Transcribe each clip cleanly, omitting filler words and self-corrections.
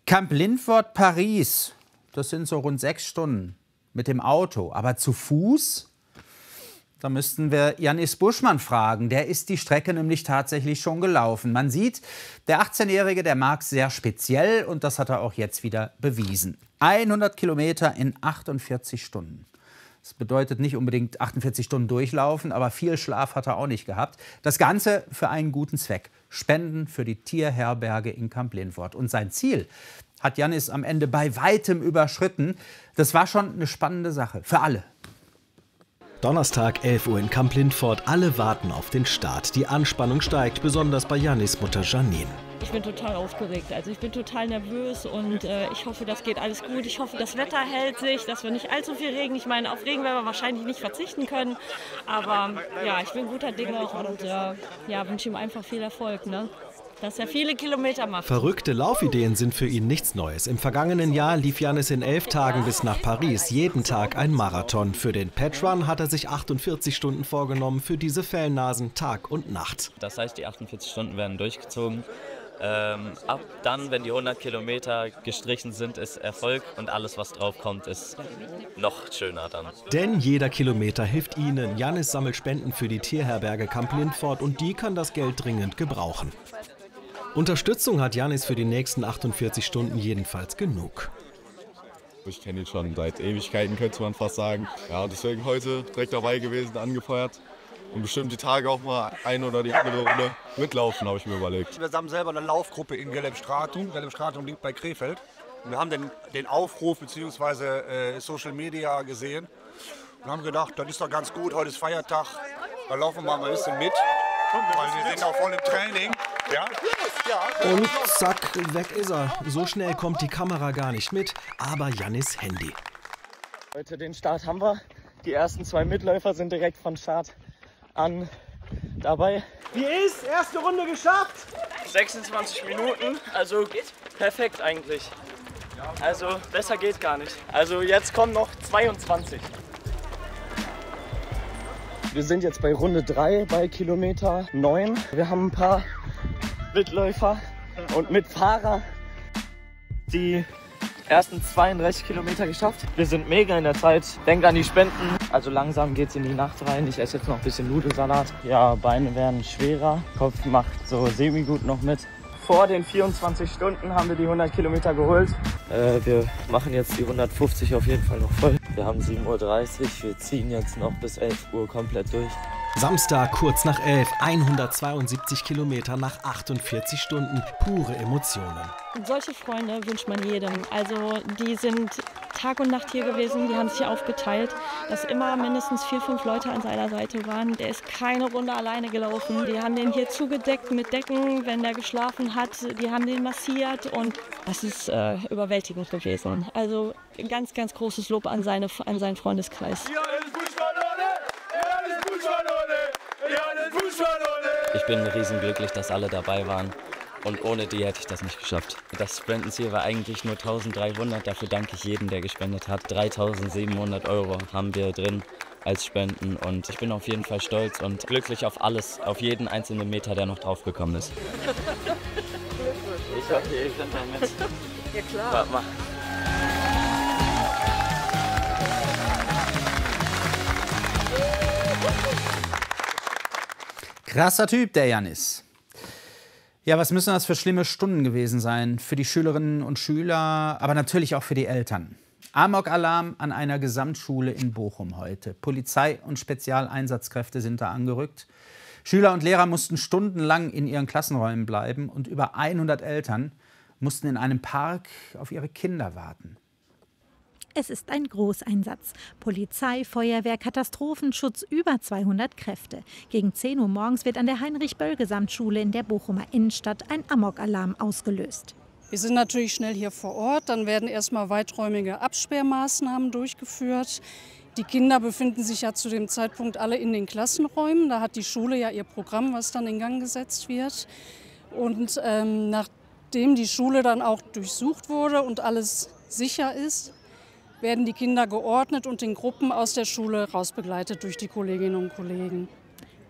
Camp Lindfort, Paris, das sind so rund 6 Stunden mit dem Auto. Aber zu Fuß, da müssten wir Janis Buschmann fragen. Der ist die Strecke nämlich tatsächlich schon gelaufen. Man sieht, der 18-Jährige, der mag es sehr speziell und das hat er auch jetzt wieder bewiesen. 100 Kilometer in 48 Stunden. Das bedeutet nicht unbedingt 48 Stunden durchlaufen, aber viel Schlaf hat er auch nicht gehabt. Das Ganze für einen guten Zweck. Spenden für die Tierherberge in Camp Lindfort. Und sein Ziel hat Janis am Ende bei weitem überschritten. Das war schon eine spannende Sache für alle. Donnerstag, 11 Uhr in Camp Lindfort. Alle warten auf den Start. Die Anspannung steigt, besonders bei Janis Mutter Janine. Ich bin total aufgeregt, also ich bin total nervös und ich hoffe, das geht alles gut. Ich hoffe, das Wetter hält sich, dass wir nicht allzu viel Regen. Ich meine, auf Regen werden wir wahrscheinlich nicht verzichten können, aber ja, ich bin guter Dinge und ja, wünsche ihm einfach viel Erfolg, ne? Dass er viele Kilometer macht. Verrückte Laufideen sind für ihn nichts Neues. Im vergangenen Jahr lief Janis in 11 Tagen bis nach Paris, jeden Tag ein Marathon. Für den Petrun hat er sich 48 Stunden vorgenommen, für diese Fellnasen Tag und Nacht. Das heißt, die 48 Stunden werden durchgezogen. Ab dann, wenn die 100 Kilometer gestrichen sind, ist Erfolg und alles, was drauf kommt, ist noch schöner dann. Denn jeder Kilometer hilft ihnen. Janis sammelt Spenden für die Tierherberge Camp Lindfort und die kann das Geld dringend gebrauchen. Unterstützung hat Janis für die nächsten 48 Stunden jedenfalls genug. Ich kenne ihn schon seit Ewigkeiten, könnte man fast sagen. Ja, deswegen heute direkt dabei gewesen, angefeuert. Und bestimmt die Tage auch mal eine oder die andere Runde mitlaufen, habe ich mir überlegt. Wir haben selber eine Laufgruppe in Gelbstratum. Gelbstratum liegt bei Krefeld. Und wir haben den Aufruf bzw. Social Media gesehen und haben gedacht, das ist doch ganz gut, heute ist Feiertag, da laufen wir mal ein bisschen mit. Weil wir sind auch voll im Training. Ja? Und zack, weg ist er. So schnell kommt die Kamera gar nicht mit, aber Janis Handy. Heute den Start haben wir. Die ersten 2 Mitläufer sind direkt von Start an dabei. Wie ist? Erste Runde geschafft? 26 Minuten, also perfekt eigentlich. Also besser geht gar nicht. Also jetzt kommen noch 22. Wir sind jetzt bei Runde 3 bei Kilometer 9. Wir haben ein paar Mitläufer und Mitfahrer die ersten 32 Kilometer geschafft. Wir sind mega in der Zeit. Denkt an die Spenden. Also langsam geht's in die Nacht rein. Ich esse jetzt noch ein bisschen Nudelsalat. Ja, Beine werden schwerer. Kopf macht so semi-gut noch mit. Vor den 24 Stunden haben wir die 100 Kilometer geholt. Wir machen jetzt die 150 auf jeden Fall noch voll. Wir haben 7:30 Uhr. Wir ziehen jetzt noch bis 11 Uhr komplett durch. Samstag, kurz nach 11, 172 Kilometer nach 48 Stunden, pure Emotionen. Solche Freunde wünscht man jedem. Also die sind Tag und Nacht hier gewesen, die haben sich aufgeteilt, dass immer mindestens 4, 5 Leute an seiner Seite waren. Der ist keine Runde alleine gelaufen. Die haben den hier zugedeckt mit Decken, wenn der geschlafen hat. Die haben den massiert und das ist überwältigend gewesen. Also ein ganz, ganz großes Lob an seinen Freundeskreis. Ich bin riesenglücklich, dass alle dabei waren. Und ohne die hätte ich das nicht geschafft. Das Spendenziel war eigentlich nur 1300. Dafür danke ich jedem, der gespendet hat. 3700 € haben wir drin als Spenden. Und ich bin auf jeden Fall stolz und glücklich auf alles, auf jeden einzelnen Meter, der noch draufgekommen ist. Ich hoffe, ihr könnt da mit. Ja klar. Warte mal. Krasser Typ, der Janis. Ja, was müssen das für schlimme Stunden gewesen sein? Für die Schülerinnen und Schüler, aber natürlich auch für die Eltern. Amok-Alarm an einer Gesamtschule in Bochum heute. Polizei und Spezialeinsatzkräfte sind da angerückt. Schüler und Lehrer mussten stundenlang in ihren Klassenräumen bleiben und über 100 Eltern mussten in einem Park auf ihre Kinder warten. Es ist ein Großeinsatz. Polizei, Feuerwehr, Katastrophenschutz, über 200 Kräfte. Gegen 10 Uhr morgens wird an der Heinrich-Böll-Gesamtschule in der Bochumer Innenstadt ein Amok-Alarm ausgelöst. Wir sind natürlich schnell hier vor Ort. Dann werden erstmal weiträumige Absperrmaßnahmen durchgeführt. Die Kinder befinden sich ja zu dem Zeitpunkt alle in den Klassenräumen. Da hat die Schule ja ihr Programm, was dann in Gang gesetzt wird. Und nachdem die Schule dann auch durchsucht wurde und alles sicher ist, werden die Kinder geordnet und in Gruppen aus der Schule rausbegleitet durch die Kolleginnen und Kollegen.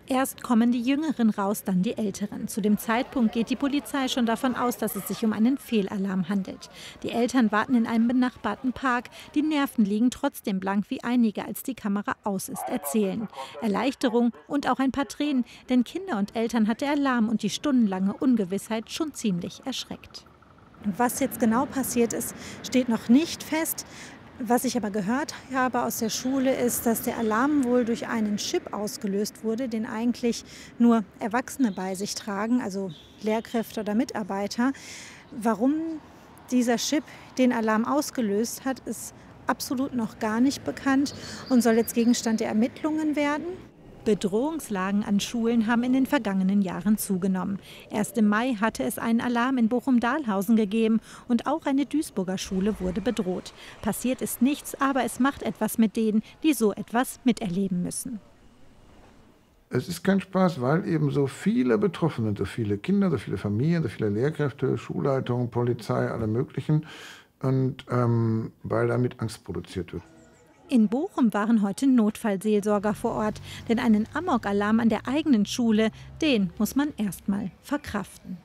Erst kommen die Jüngeren raus, dann die Älteren. Zu dem Zeitpunkt geht die Polizei schon davon aus, dass es sich um einen Fehlalarm handelt. Die Eltern warten in einem benachbarten Park. Die Nerven liegen trotzdem blank, wie einige, als die Kamera aus ist, erzählen. Erleichterung und auch ein paar Tränen, denn Kinder und Eltern hat der Alarm und die stundenlange Ungewissheit schon ziemlich erschreckt. Was jetzt genau passiert ist, steht noch nicht fest. Was ich aber gehört habe aus der Schule ist, dass der Alarm wohl durch einen Chip ausgelöst wurde, den eigentlich nur Erwachsene bei sich tragen, also Lehrkräfte oder Mitarbeiter. Warum dieser Chip den Alarm ausgelöst hat, ist absolut noch gar nicht bekannt und soll jetzt Gegenstand der Ermittlungen werden. Bedrohungslagen an Schulen haben in den vergangenen Jahren zugenommen. Erst im Mai hatte es einen Alarm in Bochum-Dahlhausen gegeben und auch eine Duisburger Schule wurde bedroht. Passiert ist nichts, aber es macht etwas mit denen, die so etwas miterleben müssen. Es ist kein Spaß, weil eben so viele Betroffene, so viele Kinder, so viele Familien, so viele Lehrkräfte, Schulleitungen, Polizei, alle möglichen, und weil damit Angst produziert wird. In Bochum waren heute Notfallseelsorger vor Ort, denn einen Amok-Alarm an der eigenen Schule, den muss man erstmal verkraften.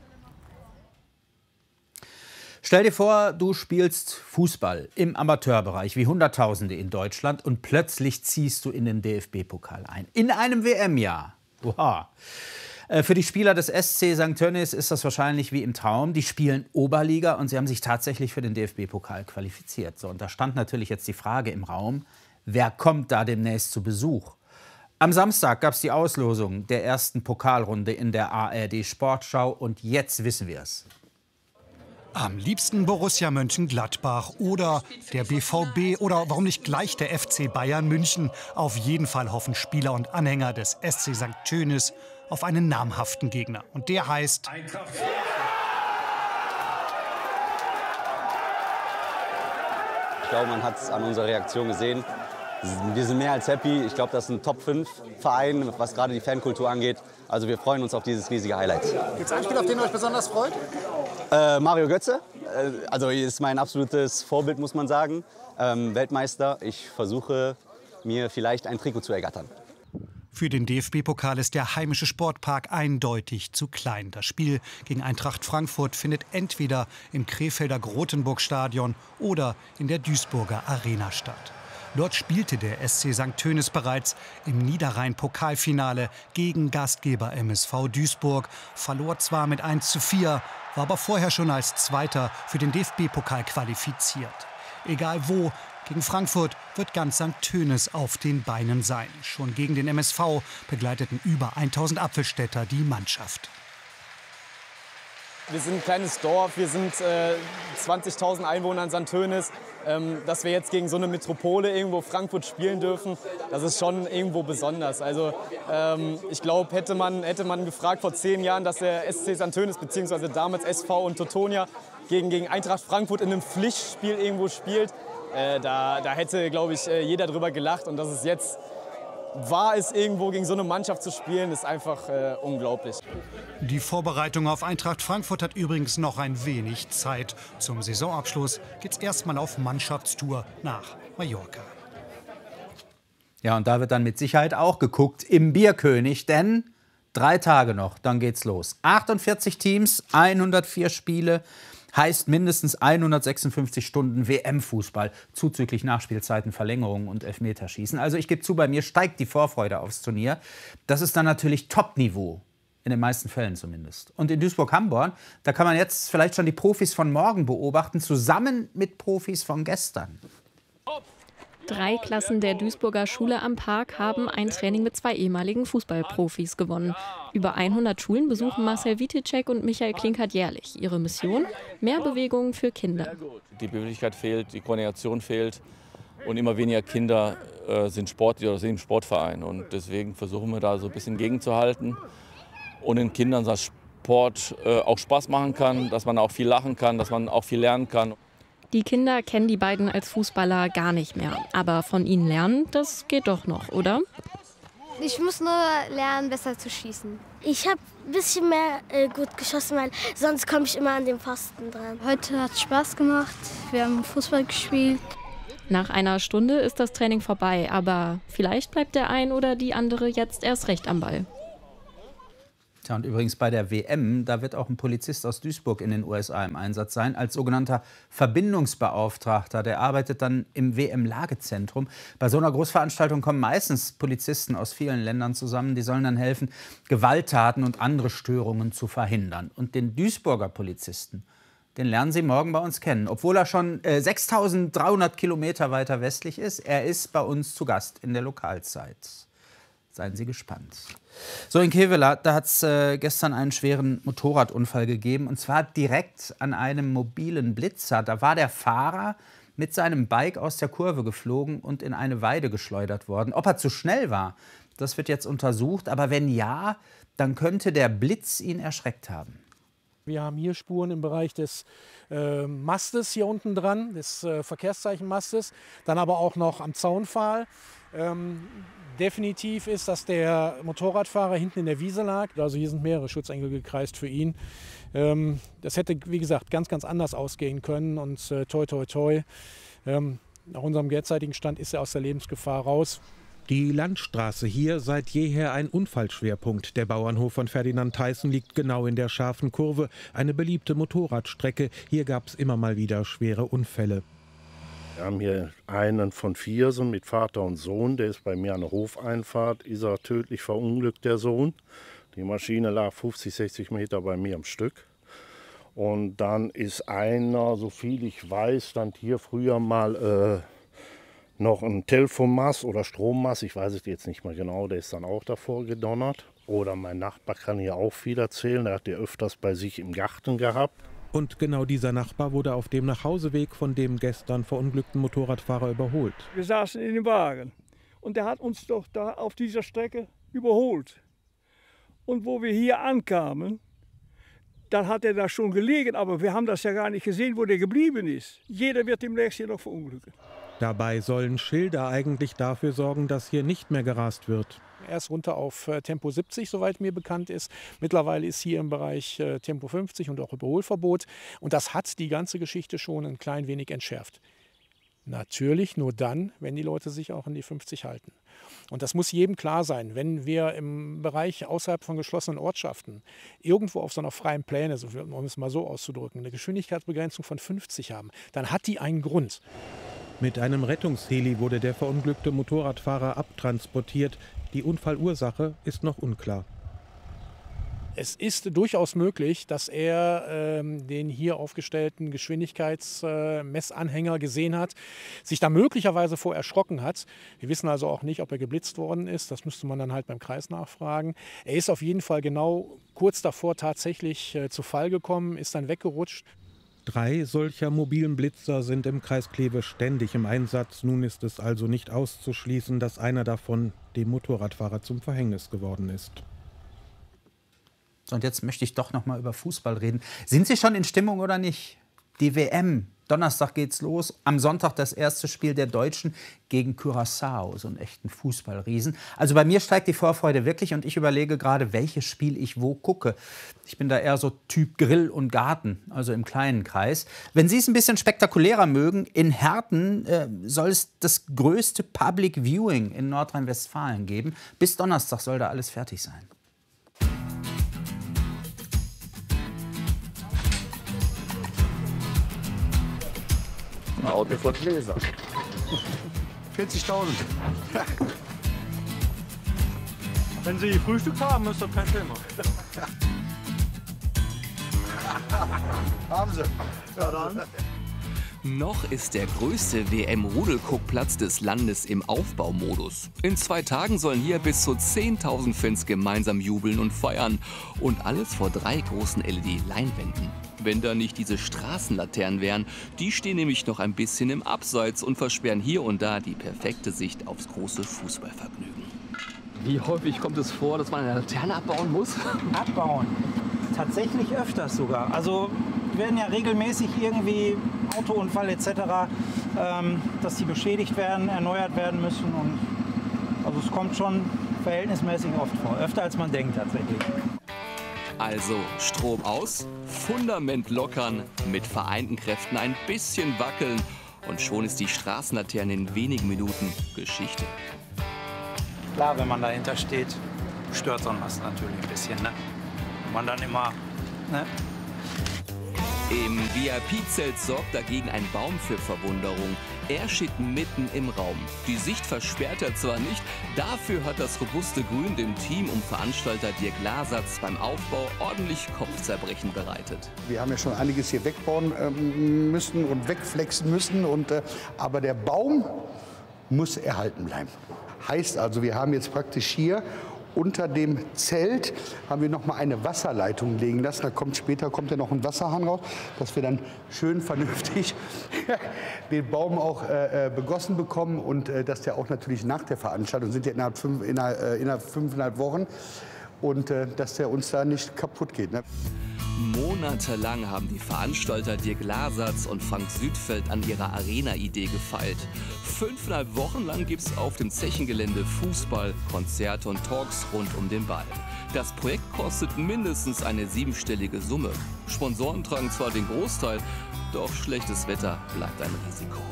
Stell dir vor, du spielst Fußball im Amateurbereich wie Hunderttausende in Deutschland und plötzlich ziehst du in den DFB-Pokal ein. In einem WM-Jahr. Wow. Für die Spieler des SC St. Tönnies ist das wahrscheinlich wie im Traum. Die spielen Oberliga und sie haben sich tatsächlich für den DFB-Pokal qualifiziert. So, und da stand natürlich jetzt die Frage im Raum, wer kommt da demnächst zu Besuch? Am Samstag gab es die Auslosung der ersten Pokalrunde in der ARD Sportschau und jetzt wissen wir es. Am liebsten Borussia Mönchengladbach oder der BVB oder warum nicht gleich der FC Bayern München. Auf jeden Fall hoffen Spieler und Anhänger des SC St. Tönnies auf einen namhaften Gegner. Und der heißt Eintracht. Ich glaube, man hat es an unserer Reaktion gesehen. Wir sind mehr als happy. Ich glaube, das ist ein Top-5-Verein, was gerade die Fankultur angeht. Also wir freuen uns auf dieses riesige Highlight. Gibt es einen Spieler, auf den ihr euch besonders freut? Mario Götze. Also ist mein absolutes Vorbild, muss man sagen. Weltmeister. Ich versuche, mir vielleicht ein Trikot zu ergattern. Für den DFB-Pokal ist der heimische Sportpark eindeutig zu klein. Das Spiel gegen Eintracht Frankfurt findet entweder im Krefelder Grotenburg-Stadion oder in der Duisburger Arena statt. Dort spielte der SC St. Tönnies bereits im Niederrhein-Pokalfinale gegen Gastgeber MSV Duisburg, verlor zwar mit 1:4, war aber vorher schon als Zweiter für den DFB-Pokal qualifiziert. Egal wo, gegen Frankfurt wird ganz St. Tönnies auf den Beinen sein. Schon gegen den MSV begleiteten über 1000 Apfelstädter die Mannschaft. Wir sind ein kleines Dorf, wir sind 20.000 Einwohner in St. Tönnies. Dass wir jetzt gegen so eine Metropole irgendwo Frankfurt spielen dürfen, das ist schon irgendwo besonders. Also ich glaube, hätte man gefragt vor 10 Jahren, dass der SC St. Tönnies bzw. damals SV und Teutonia gegen Eintracht Frankfurt in einem Pflichtspiel irgendwo spielt, da hätte, glaube ich, jeder drüber gelacht. Und dass es jetzt war, es irgendwo gegen so eine Mannschaft zu spielen, ist einfach unglaublich. Die Vorbereitung auf Eintracht Frankfurt hat übrigens noch ein wenig Zeit. Zum Saisonabschluss geht's erstmal auf Mannschaftstour nach Mallorca. Ja, und da wird dann mit Sicherheit auch geguckt im Bierkönig, denn 3 Tage noch, dann geht's los. 48 Teams, 104 Spiele. Heißt mindestens 156 Stunden WM-Fußball, zuzüglich Nachspielzeiten, Verlängerungen und Elfmeterschießen. Also ich gebe zu, bei mir steigt die Vorfreude aufs Turnier. Das ist dann natürlich Top-Niveau, in den meisten Fällen zumindest. Und in Duisburg-Hamborn, da kann man jetzt vielleicht schon die Profis von morgen beobachten, zusammen mit Profis von gestern. 3 Klassen der Duisburger Schule am Park haben ein Training mit 2 ehemaligen Fußballprofis gewonnen. Über 100 Schulen besuchen Marcel Witicek und Michael Klinkert jährlich. Ihre Mission? Mehr Bewegung für Kinder. Die Beweglichkeit fehlt, die Koordination fehlt und immer weniger Kinder sind Sportler oder sind im Sportverein. Und deswegen versuchen wir da so ein bisschen gegenzuhalten und den Kindern, dass Sport auch Spaß machen kann, dass man auch viel lachen kann, dass man auch viel lernen kann. Die Kinder kennen die beiden als Fußballer gar nicht mehr. Aber von ihnen lernen, das geht doch noch, oder? Ich muss nur lernen, besser zu schießen. Ich habe ein bisschen mehr gut geschossen, weil sonst komme ich immer an den Pfosten dran. Heute hat es Spaß gemacht. Wir haben Fußball gespielt. Nach einer Stunde ist das Training vorbei. Aber vielleicht bleibt der ein oder die andere jetzt erst recht am Ball. Tja, und übrigens bei der WM, da wird auch ein Polizist aus Duisburg in den USA im Einsatz sein, als sogenannter Verbindungsbeauftragter. Der arbeitet dann im WM-Lagezentrum. Bei so einer Großveranstaltung kommen meistens Polizisten aus vielen Ländern zusammen. Die sollen dann helfen, Gewalttaten und andere Störungen zu verhindern. Und den Duisburger Polizisten, den lernen Sie morgen bei uns kennen. Obwohl er schon 6.300 Kilometer weiter westlich ist, er ist bei uns zu Gast in der Lokalzeit. Seien Sie gespannt. So, in Kevela, da hat es gestern einen schweren Motorradunfall gegeben. Und zwar direkt an einem mobilen Blitzer. Da war der Fahrer mit seinem Bike aus der Kurve geflogen und in eine Weide geschleudert worden. Ob er zu schnell war, das wird jetzt untersucht. Aber wenn ja, dann könnte der Blitz ihn erschreckt haben. Wir haben hier Spuren im Bereich des Mastes hier unten dran, des Verkehrszeichenmastes. Dann aber auch noch am Zaunpfahl. Definitiv ist, dass der Motorradfahrer hinten in der Wiese lag. Also hier sind mehrere Schutzengel gekreist für ihn. Das hätte, wie gesagt, ganz, ganz anders ausgehen können. Und toi, toi, toi. Nach unserem derzeitigen Stand ist er aus der Lebensgefahr raus. Die Landstraße hier seit jeher ein Unfallschwerpunkt. Der Bauernhof von Ferdinand Theissen liegt genau in der scharfen Kurve. Eine beliebte Motorradstrecke. Hier gab es immer mal wieder schwere Unfälle. Wir haben hier einen von Viersen mit Vater und Sohn, der ist bei mir an der Hofeinfahrt, ist er tödlich verunglückt, der Sohn. Die Maschine lag 50, 60 Meter bei mir am Stück. Und dann ist einer, so viel ich weiß, stand hier früher mal noch ein Telefonmast oder Strommast, ich weiß es jetzt nicht mehr genau, der ist dann auch davor gedonnert. Oder mein Nachbar kann hier auch viel erzählen, der hat den öfters bei sich im Garten gehabt. Und genau dieser Nachbar wurde auf dem Nachhauseweg von dem gestern verunglückten Motorradfahrer überholt. Wir saßen in dem Wagen und der hat uns doch da auf dieser Strecke überholt. Und wo wir hier ankamen, dann hat er da schon gelegen, aber wir haben das ja gar nicht gesehen, wo der geblieben ist. Jeder wird demnächst hier noch verunglücken. Dabei sollen Schilder eigentlich dafür sorgen, dass hier nicht mehr gerast wird. Er ist runter auf Tempo 70, soweit mir bekannt ist. Mittlerweile ist hier im Bereich Tempo 50 und auch Überholverbot. Und das hat die ganze Geschichte schon ein klein wenig entschärft. Natürlich nur dann, wenn die Leute sich auch an die 50 halten. Und das muss jedem klar sein, wenn wir im Bereich außerhalb von geschlossenen Ortschaften irgendwo auf so einer freien Pläne, um es mal so auszudrücken, eine Geschwindigkeitsbegrenzung von 50 haben, dann hat die einen Grund. Mit einem Rettungsheli wurde der verunglückte Motorradfahrer abtransportiert. Die Unfallursache ist noch unklar. Es ist durchaus möglich, dass er den hier aufgestellten Geschwindigkeitsmessanhänger gesehen hat, sich da möglicherweise vor erschrocken hat. Wir wissen also auch nicht, ob er geblitzt worden ist. Das müsste man dann halt beim Kreis nachfragen. Er ist auf jeden Fall genau kurz davor tatsächlich zu Fall gekommen, ist dann weggerutscht. 3 solcher mobilen Blitzer sind im Kreis Kleve ständig im Einsatz. Nun ist es also nicht auszuschließen, dass einer davon dem Motorradfahrer zum Verhängnis geworden ist. So, und jetzt möchte ich doch noch mal über Fußball reden. Sind Sie schon in Stimmung oder nicht? Die WM. Donnerstag geht's los. Am Sonntag das erste Spiel der Deutschen gegen Curaçao, so einen echten Fußballriesen. Also bei mir steigt die Vorfreude wirklich und ich überlege gerade, welches Spiel ich wo gucke. Ich bin da eher so Typ Grill und Garten, also im kleinen Kreis. Wenn Sie es ein bisschen spektakulärer mögen, in Herten soll es das größte Public Viewing in Nordrhein-Westfalen geben. Bis Donnerstag soll da alles fertig sein. Ein Auto von Leser. 40.000. Wenn Sie Frühstück haben, ist das kein Thema. Haben Sie. Ja, dann. Noch ist der größte WM-Rudelguckplatz des Landes im Aufbaumodus. In 2 Tagen sollen hier bis zu 10.000 Fans gemeinsam jubeln und feiern. Und alles vor 3 großen LED-Leinwänden. Wenn da nicht diese Straßenlaternen wären, die stehen nämlich noch ein bisschen im Abseits und versperren hier und da die perfekte Sicht aufs große Fußballvergnügen. Wie häufig kommt es vor, dass man eine Laterne abbauen muss? Abbauen? Tatsächlich öfters sogar. Also werden ja regelmäßig irgendwie Autounfall etc., dass die beschädigt werden, erneuert werden müssen. Und also es kommt schon verhältnismäßig oft vor. Öfter als man denkt tatsächlich. Also Strom aus, Fundament lockern, mit vereinten Kräften ein bisschen wackeln und schon ist die Straßenlaterne in wenigen Minuten Geschichte. Klar, wenn man dahinter steht, stört so ein Mast natürlich ein bisschen, ne? man dann immer... Ne? Im VIP-Zelt sorgt dagegen ein Baum für Verwunderung. Er steht mitten im Raum. Die Sicht versperrt er zwar nicht, dafür hat das robuste Grün dem Team um Veranstalter Dirk Lasatz beim Aufbau ordentlich Kopfzerbrechen bereitet. Wir haben ja schon einiges hier wegbauen müssen und wegflexen müssen, aber der Baum muss erhalten bleiben. Heißt also, wir haben jetzt praktisch hier unter dem Zelt haben wir noch mal eine Wasserleitung legen lassen. Später kommt ja noch ein Wasserhahn raus, dass wir dann schön vernünftig den Baum auch begossen bekommen und dass der auch natürlich nach der Veranstaltung, sind ja innerhalb 5,5 Wochen, und dass der uns da nicht kaputt geht. Ne? Monatelang haben die Veranstalter Dirk Lasatz und Frank Südfeld an ihrer Arena-Idee gefeilt. 5,5 Wochen lang gibt's auf dem Zechengelände Fußball, Konzerte und Talks rund um den Ball. Das Projekt kostet mindestens eine 7-stellige Summe. Sponsoren tragen zwar den Großteil, doch schlechtes Wetter bleibt ein Risiko.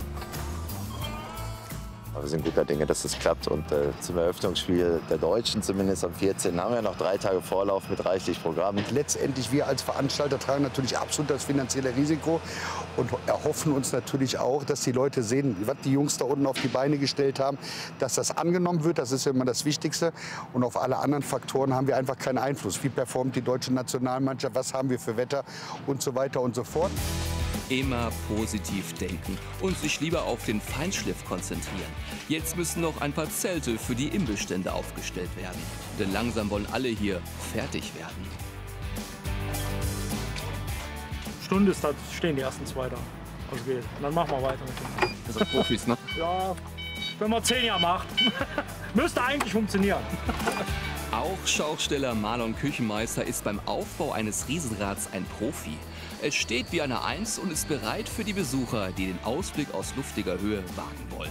Wir sind guter Dinge, dass es klappt. Und zum Eröffnungsspiel der Deutschen, zumindest am 14. haben wir noch 3 Tage Vorlauf mit reichlich Programm. Letztendlich, wir als Veranstalter tragen natürlich absolut das finanzielle Risiko und erhoffen uns natürlich auch, dass die Leute sehen, was die Jungs da unten auf die Beine gestellt haben, dass das angenommen wird. Das ist ja immer das Wichtigste. Und auf alle anderen Faktoren haben wir einfach keinen Einfluss. Wie performt die deutsche Nationalmannschaft, was haben wir für Wetter und so weiter und so fort. Immer positiv denken und sich lieber auf den Feinschliff konzentrieren. Jetzt müssen noch ein paar Zelte für die Imbestände aufgestellt werden. Denn langsam wollen alle hier fertig werden. Stunde ist das, stehen die ersten 2 da. Also geht. Und dann machen wir weiter mit dem. Das sind Profis, ne? Ja, wenn man 10 Jahre macht. Müsste eigentlich funktionieren. Auch Schausteller Marlon Küchenmeister ist beim Aufbau eines Riesenrads ein Profi. Es steht wie eine Eins und ist bereit für die Besucher, die den Ausblick aus luftiger Höhe wagen wollen.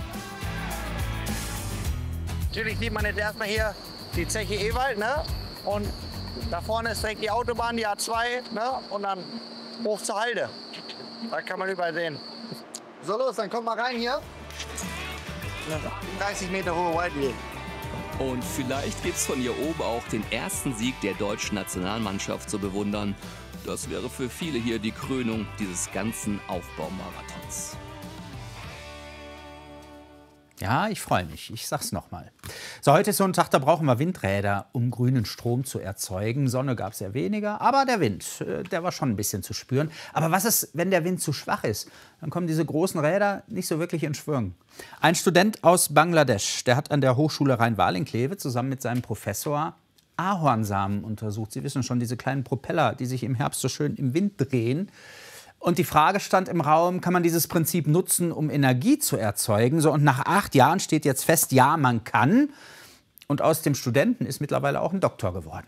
Natürlich sieht man jetzt erstmal hier die Zeche Ewald, ne? Und da vorne ist direkt die Autobahn, die A2, ne? Und dann hoch zur Halde. Da kann man überall sehen. So, los, dann kommt mal rein hier. 30 Meter hohe Wildwheel. Und vielleicht gibt's von hier oben auch den ersten Sieg der deutschen Nationalmannschaft zu bewundern. Das wäre für viele hier die Krönung dieses ganzen Aufbaumarathons. Ja, ich freue mich. Ich sag's nochmal. So, heute ist so ein Tag, da brauchen wir Windräder, um grünen Strom zu erzeugen. Sonne gab es ja weniger, aber der Wind, der war schon ein bisschen zu spüren. Aber was ist, wenn der Wind zu schwach ist? Dann kommen diese großen Räder nicht so wirklich in Schwung. Ein Student aus Bangladesch, der hat an der Hochschule Rhein-Waal in Kleve zusammen mit seinem Professor Ahornsamen untersucht. Sie wissen schon, diese kleinen Propeller, die sich im Herbst so schön im Wind drehen. Und die Frage stand im Raum, kann man dieses Prinzip nutzen, um Energie zu erzeugen? So, und nach 8 Jahren steht jetzt fest, ja, man kann. Und aus dem Studenten ist mittlerweile auch ein Doktor geworden.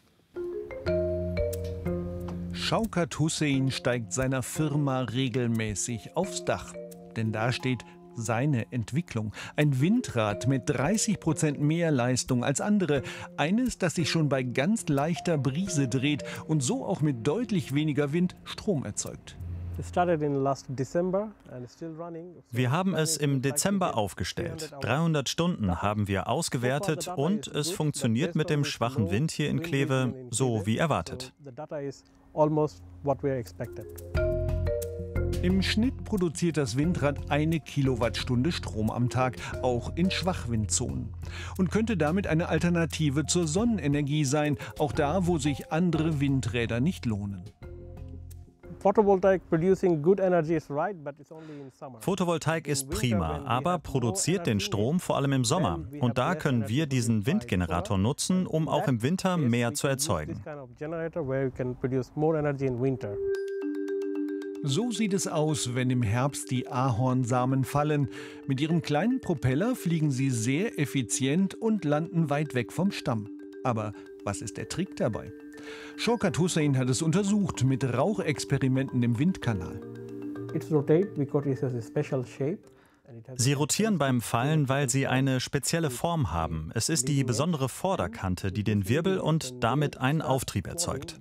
Shaukat Hussein steigt seiner Firma regelmäßig aufs Dach. Denn da steht seine Entwicklung. Ein Windrad mit 30% mehr Leistung als andere. Eines, das sich schon bei ganz leichter Brise dreht und so auch mit deutlich weniger Wind Strom erzeugt. Wir haben es im Dezember aufgestellt. 300 Stunden haben wir ausgewertet und es funktioniert mit dem schwachen Wind hier in Kleve so wie erwartet. Im Schnitt produziert das Windrad 1 Kilowattstunde Strom am Tag, auch in Schwachwindzonen. Und könnte damit eine Alternative zur Sonnenenergie sein, auch da, wo sich andere Windräder nicht lohnen. Photovoltaik ist prima, aber produziert den Strom vor allem im Sommer. Und da können wir diesen Windgenerator nutzen, um auch im Winter mehr zu erzeugen. So sieht es aus, wenn im Herbst die Ahornsamen fallen. Mit ihrem kleinen Propeller fliegen sie sehr effizient und landen weit weg vom Stamm. Aber was ist der Trick dabei? Shaukat Hussein hat es untersucht mit Rauchexperimenten im Windkanal. Sie rotieren beim Fallen, weil sie eine spezielle Form haben. Es ist die besondere Vorderkante, die den Wirbel und damit einen Auftrieb erzeugt.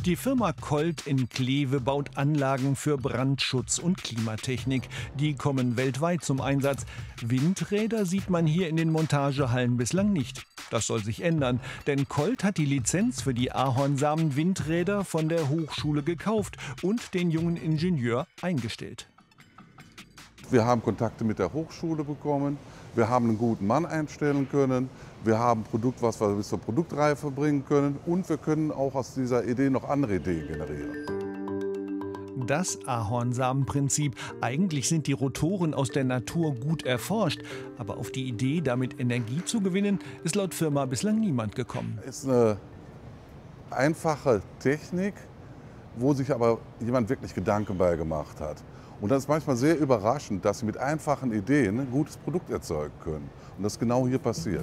Die Firma Colt in Kleve baut Anlagen für Brandschutz und Klimatechnik. Die kommen weltweit zum Einsatz. Windräder sieht man hier in den Montagehallen bislang nicht. Das soll sich ändern, denn Colt hat die Lizenz für die Ahornsamen-Windräder von der Hochschule gekauft und den jungen Ingenieur eingestellt. Wir haben Kontakte mit der Hochschule bekommen, wir haben einen guten Mann einstellen können, wir haben ein Produkt, was wir bis zur Produktreife bringen können und wir können auch aus dieser Idee noch andere Ideen generieren. Das Ahornsamenprinzip. Eigentlich sind die Rotoren aus der Natur gut erforscht, aber auf die Idee, damit Energie zu gewinnen, ist laut Firma bislang niemand gekommen. Es ist eine einfache Technik, wo sich aber jemand wirklich Gedanken bei gemacht hat. Und das ist manchmal sehr überraschend, dass sie mit einfachen Ideen ein gutes Produkt erzeugen können. Und das ist genau hier passiert.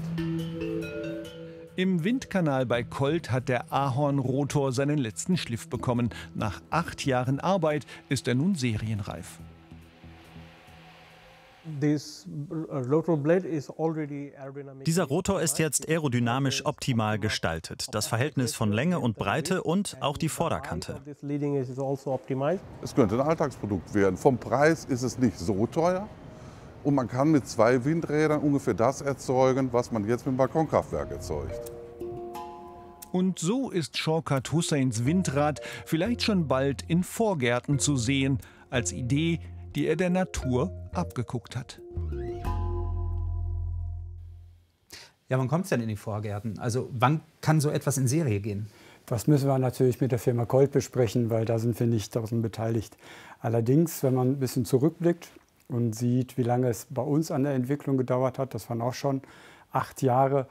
Im Windkanal bei Colt hat der Ahornrotor seinen letzten Schliff bekommen. Nach 8 Jahren Arbeit ist er nun serienreif. Dieser Rotor ist jetzt aerodynamisch optimal gestaltet. Das Verhältnis von Länge und Breite und auch die Vorderkante. Es könnte ein Alltagsprodukt werden. Vom Preis ist es nicht so teuer. Und man kann mit 2 Windrädern ungefähr das erzeugen, was man jetzt mit dem Balkonkraftwerk erzeugt. Und so ist Shaukat Husseins Windrad vielleicht schon bald in Vorgärten zu sehen, als Idee, die er der Natur abgeguckt hat. Ja, wann kommt es denn in die Vorgärten? Also wann kann so etwas in Serie gehen? Das müssen wir natürlich mit der Firma Colt besprechen, weil da sind wir nicht daran beteiligt. Allerdings, wenn man ein bisschen zurückblickt und sieht, wie lange es bei uns an der Entwicklung gedauert hat, das waren auch schon 8 Jahre,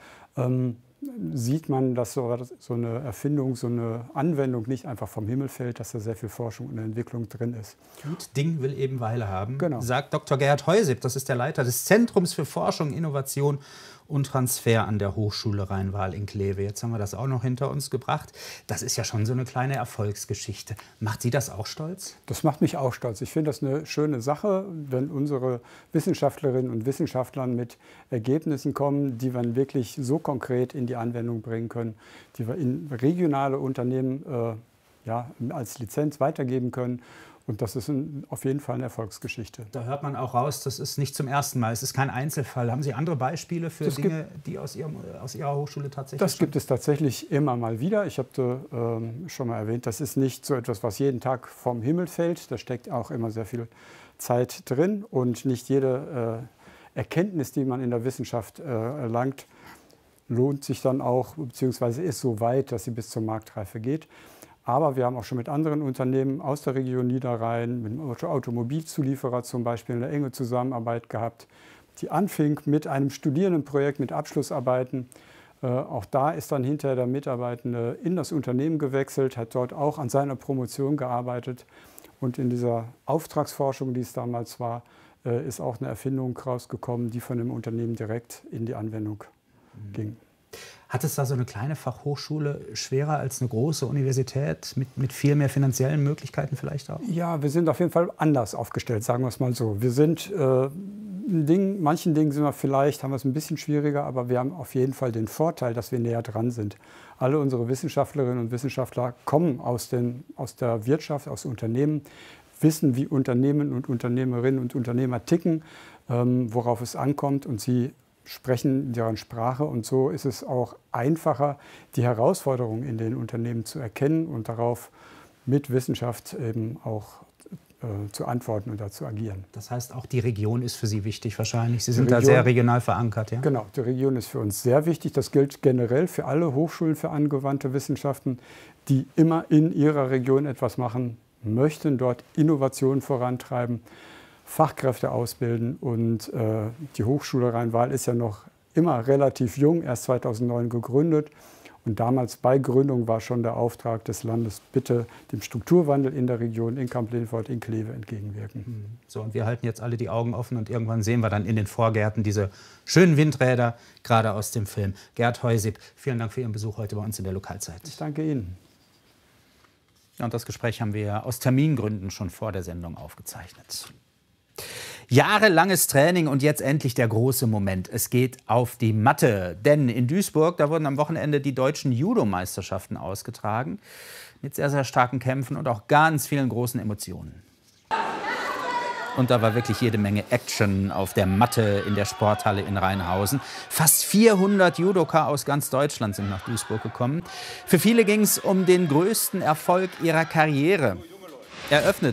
sieht man, dass so eine Erfindung, so eine Anwendung nicht einfach vom Himmel fällt, dass da sehr viel Forschung und Entwicklung drin ist. Gut Ding will eben Weile haben, genau, sagt Dr. Gerhard Heusib. Das ist der Leiter des Zentrums für Forschung, Innovation und Transfer an der Hochschule Rhein-Waal in Kleve. Jetzt haben wir das auch noch hinter uns gebracht. Das ist ja schon so eine kleine Erfolgsgeschichte. Macht Sie das auch stolz? Das macht mich auch stolz. Ich finde das eine schöne Sache, wenn unsere Wissenschaftlerinnen und Wissenschaftler mit Ergebnissen kommen, die wir wirklich so konkret in die Anwendung bringen können, die wir in regionale Unternehmen als Lizenz weitergeben können. Und das ist auf jeden Fall eine Erfolgsgeschichte. Da hört man auch raus, das ist nicht zum ersten Mal. Es ist kein Einzelfall. Haben Sie andere Beispiele für Dinge, die aus Ihrer Hochschule tatsächlich Das gibt es tatsächlich immer mal wieder. Ich habe schon mal erwähnt, das ist nicht so etwas, was jeden Tag vom Himmel fällt. Da steckt auch immer sehr viel Zeit drin. Und nicht jede Erkenntnis, die man in der Wissenschaft erlangt, lohnt sich dann auch, beziehungsweise ist so weit, dass sie bis zur Marktreife geht. Aber wir haben auch schon mit anderen Unternehmen aus der Region Niederrhein, mit einem Automobilzulieferer zum Beispiel, eine enge Zusammenarbeit gehabt, die anfing mit einem Studierendenprojekt, mit Abschlussarbeiten. Auch da ist dann hinterher der Mitarbeitende in das Unternehmen gewechselt, hat dort auch an seiner Promotion gearbeitet. Und in dieser Auftragsforschung, die es damals war, ist auch eine Erfindung rausgekommen, die von dem Unternehmen direkt in die Anwendung ging. Hat es da so eine kleine Fachhochschule schwerer als eine große Universität mit viel mehr finanziellen Möglichkeiten vielleicht auch? Ja, wir sind auf jeden Fall anders aufgestellt, sagen wir es mal so. Wir sind manchen Dingen haben wir es ein bisschen schwieriger, aber wir haben auf jeden Fall den Vorteil, dass wir näher dran sind. Alle unsere Wissenschaftlerinnen und Wissenschaftler kommen aus der Wirtschaft, aus Unternehmen, wissen, wie Unternehmen und Unternehmerinnen und Unternehmer ticken, worauf es ankommt, und sie sprechen deren Sprache, und so ist es auch einfacher, die Herausforderungen in den Unternehmen zu erkennen und darauf mit Wissenschaft eben auch zu antworten und da zu agieren. Das heißt, auch die Region ist für Sie wichtig wahrscheinlich. Sie sind da sehr regional verankert, ja? Genau, die Region ist für uns sehr wichtig. Das gilt generell für alle Hochschulen für angewandte Wissenschaften, die immer in ihrer Region etwas machen möchten, dort Innovationen vorantreiben, Fachkräfte ausbilden. Und die Hochschule Rhein-Waal ist ja noch immer relativ jung, erst 2009 gegründet. Und damals bei Gründung war schon der Auftrag des Landes, bitte dem Strukturwandel in der Region, in Kamp-Lintfort, in Kleve entgegenwirken. So, und wir halten jetzt alle die Augen offen und irgendwann sehen wir dann in den Vorgärten diese schönen Windräder, gerade aus dem Film. Gerhard Heusib, vielen Dank für Ihren Besuch heute bei uns in der Lokalzeit. Ich danke Ihnen. Ja, und das Gespräch haben wir aus Termingründen schon vor der Sendung aufgezeichnet. Jahrelanges Training und jetzt endlich der große Moment. Es geht auf die Matte. Denn in Duisburg, da wurden am Wochenende die deutschen Judo-Meisterschaften ausgetragen. Mit sehr, sehr starken Kämpfen und auch ganz vielen großen Emotionen. Und da war wirklich jede Menge Action auf der Matte in der Sporthalle in Rheinhausen. Fast 400 Judoka aus ganz Deutschland sind nach Duisburg gekommen. Für viele ging es um den größten Erfolg ihrer Karriere. Eröffnet